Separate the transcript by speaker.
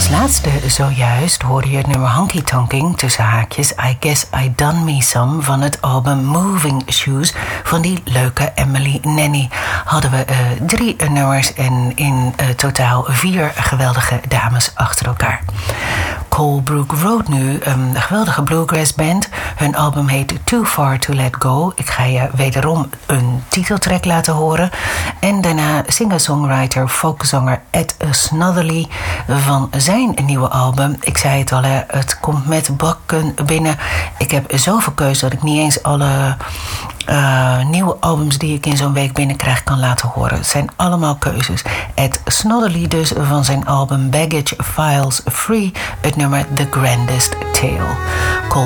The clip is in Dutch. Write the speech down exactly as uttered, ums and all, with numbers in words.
Speaker 1: Als laatste zojuist hoorde je het nummer Honky Tonking, tussen haakjes I Guess I Done Me Some van het album Moving Shoes van die leuke Emily Nanny. Hadden we uh, drie uh, nummers en in uh, totaal vier geweldige dames achter elkaar. Colebrook Road nu, een geweldige bluegrass band. Hun album heet Too Far To Let Go. Ik ga je wederom een titeltrack laten horen. En daarna singer-songwriter, folkzanger Ed Snotherly van zijn nieuwe album. Ik zei het al, hè, het komt met bakken binnen. Ik heb zoveel keuze dat ik niet eens alle uh, nieuwe albums die ik in zo'n week binnenkrijg kan laten horen. Het zijn allemaal keuzes. Ed Snotherly dus van zijn album Baggage Files Free, het nummer The Grandest Tale.